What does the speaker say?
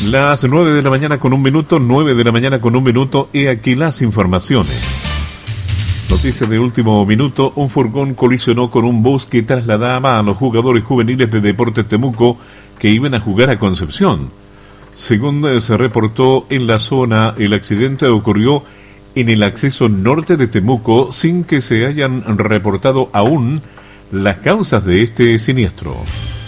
Las 9 de la mañana con un minuto, 9 de la mañana con un minuto, he aquí las informaciones. Noticias de último minuto, un furgón colisionó con un bus que trasladaba a los jugadores juveniles de Deportes Temuco que iban a jugar a Concepción. Según se reportó en la zona, el accidente ocurrió en el acceso norte de Temuco sin que se hayan reportado aún las causas de este siniestro.